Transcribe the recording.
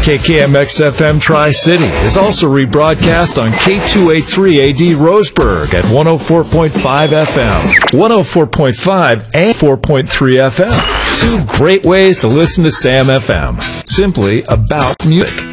KKMX-FM Tri-City is also rebroadcast on K283AD Roseburg at 104.5 FM, 104.5 and 4.3 FM. Two great ways to listen to Sam FM. Simply about music.